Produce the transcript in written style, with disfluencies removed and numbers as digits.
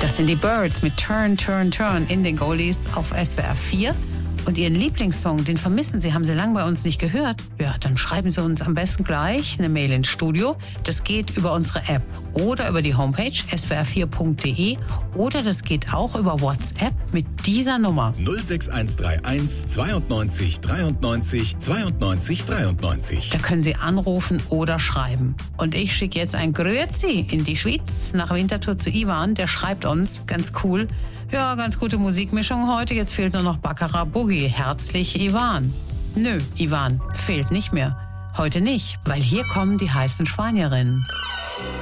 Das sind die Birds mit Turn, Turn, Turn in den Goldies auf SWR 4. Und Ihren Lieblingssong, den vermissen Sie, haben Sie lange bei uns nicht gehört? Ja, dann schreiben Sie uns am besten gleich eine Mail ins Studio. Das geht über unsere App oder über die Homepage swr4.de oder das geht auch über WhatsApp mit dieser Nummer. 06131 92 93 92 93. Da können Sie anrufen oder schreiben. Und ich schicke jetzt ein Grüezi in die Schweiz nach Winterthur zu Ivan. Der schreibt uns, ganz cool, ja, ganz gute Musikmischung heute. Jetzt fehlt nur noch Baccarat Boogie. Herzlich, Ivan. Nö, Ivan, fehlt nicht mehr. Heute nicht, weil hier kommen die heißen Spanierinnen.